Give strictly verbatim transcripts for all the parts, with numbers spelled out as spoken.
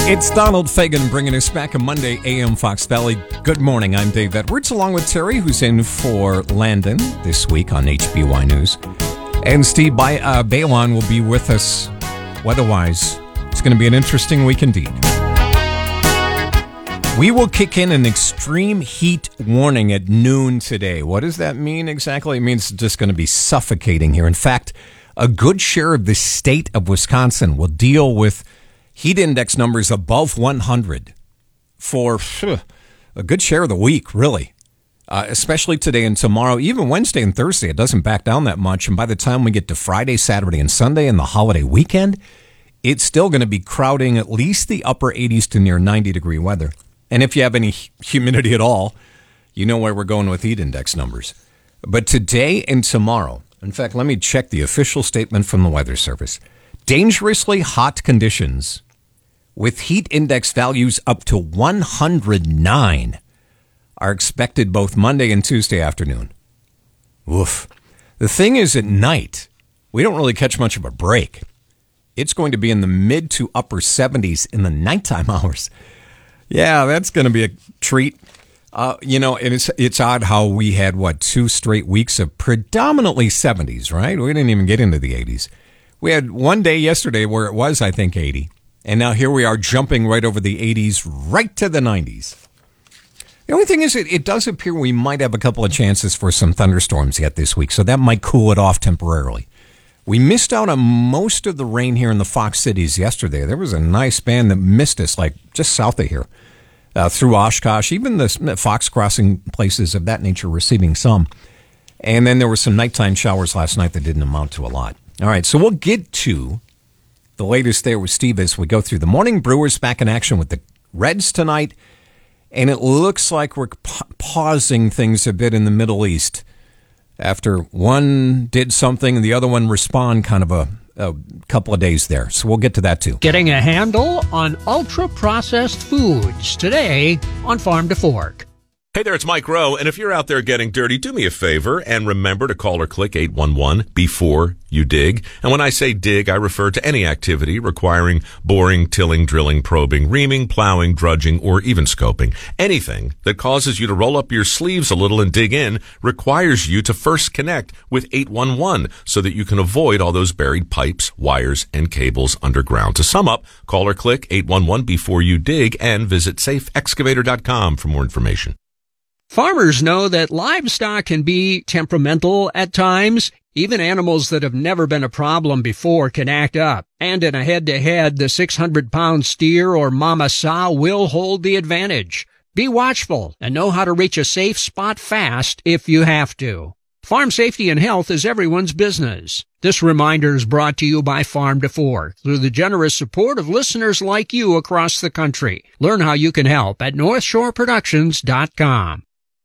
It's Donald Fagen bringing us back on Monday, A M Fox Valley. Good morning, I'm Dave Edwards, along with Terry, who's in for Landon this week on H B Y News. And Steve By- uh, Bailon will be with us weather-wise. It's going to be an interesting week indeed. We will kick in an extreme heat warning at noon today. What does that mean exactly? It means it's just going to be suffocating here. In fact, a good share of the state of Wisconsin will deal with heat index numbers above one hundred for phew, a good share of the week, really, uh, especially today and tomorrow. Even Wednesday and Thursday, it doesn't back down that much. And by the time we get to Friday, Saturday, and Sunday and the holiday weekend, it's still going to be crowding at least the upper eighties to near ninety degree weather. And if you have any humidity at all, you know where we're going with heat index numbers. But today and tomorrow, in fact, let me check the official statement from the Weather Service. Dangerously hot conditions with heat index values up to one hundred nine are expected both Monday and Tuesday afternoon. Woof. The thing is, at night, we don't really catch much of a break. It's going to be in the mid to upper seventies in the nighttime hours. Yeah, that's going to be a treat. Uh, you know, and it's it's odd how we had, what, two straight weeks of predominantly seventies, right? We didn't even get into the eighties. We had one day yesterday where it was, I think, eighty. And now here we are jumping right over the eighties, right to the nineties. The only thing is, it, it does appear we might have a couple of chances for some thunderstorms yet this week, so that might cool it off temporarily. We missed out on most of the rain here in the Fox cities yesterday. There was a nice band that missed us, like just south of here, uh, through Oshkosh. Even the Fox Crossing places of that nature receiving some. And then there were some nighttime showers last night that didn't amount to a lot. All right, so we'll get to the latest there with Steve as we go through the morning. Brewers back in action with the Reds tonight, and it looks like we're pa- pausing things a bit in the Middle East after one did something and the other one respond kind of a, a couple of days there. So we'll get to that too. Getting a handle on ultra-processed foods today on Farm to Fork. Hey there, it's Mike Rowe, and if you're out there getting dirty, do me a favor and remember to call or click eight one one before you dig. And when I say dig, I refer to any activity requiring boring, tilling, drilling, probing, reaming, plowing, drudging, or even scoping. Anything that causes you to roll up your sleeves a little and dig in requires you to first connect with eight one one so that you can avoid all those buried pipes, wires, and cables underground. To sum up, call or click eight one one before you dig and visit safe excavator dot com for more information. Farmers know that livestock can be temperamental at times. Even animals that have never been a problem before can act up. And in a head-to-head, the six hundred pound steer or mama sow will hold the advantage. Be watchful and know how to reach a safe spot fast if you have to. Farm safety and health is everyone's business. This reminder is brought to you by Farm to Fork through the generous support of listeners like you across the country. Learn how you can help at north shore productions dot com.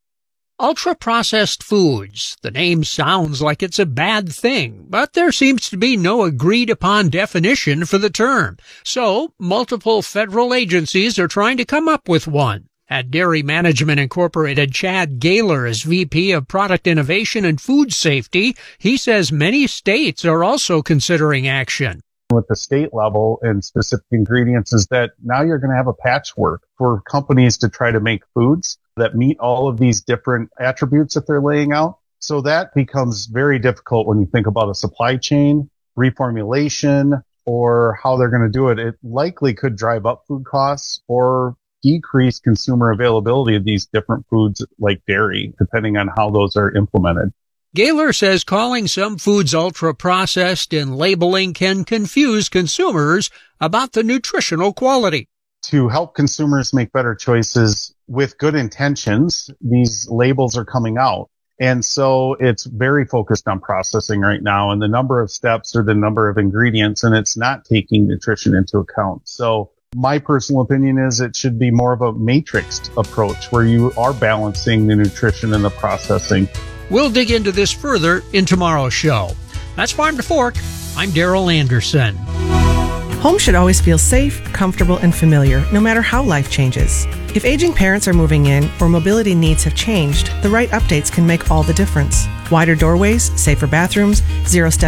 Ultra-processed foods. The name sounds like it's a bad thing, but there seems to be no agreed-upon definition for the term. So, multiple federal agencies are trying to come up with one. At Dairy Management Incorporated, Chad Gaylor is V P of Product Innovation and Food Safety. He says many states are also considering action. With the state level and specific ingredients is that now you're going to have a patchwork for companies to try to make foods that meet all of these different attributes that they're laying out. So that becomes very difficult when you think about a supply chain, reformulation, or how they're going to do it. It likely could drive up food costs or decrease consumer availability of these different foods like dairy, depending on how those are implemented. Gaylor says calling some foods ultra-processed in labeling can confuse consumers about the nutritional quality. To help consumers make better choices with good intentions, these labels are coming out. And so it's very focused on processing right now and the number of steps or the number of ingredients, and it's not taking nutrition into account. So my personal opinion is it should be more of a matrixed approach where you are balancing the nutrition and the processing. We'll dig into this further in tomorrow's show. That's Farm to Fork. I'm Daryl Anderson. Home should always feel safe, comfortable, and familiar, no matter how life changes. If aging parents are moving in or mobility needs have changed, the right updates can make all the difference. Wider doorways, safer bathrooms, zero-step